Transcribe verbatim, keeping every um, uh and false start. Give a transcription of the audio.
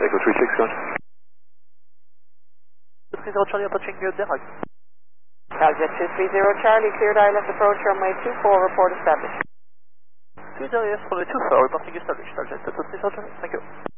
Echo three six, go on. two three zero Charlie approaching uh, Denmark. Caljet two three zero Charlie, cleared I L S approach runway two four, report established. two zero yes, runway two four, reporting established. Caljet two three zero Charlie, thank you.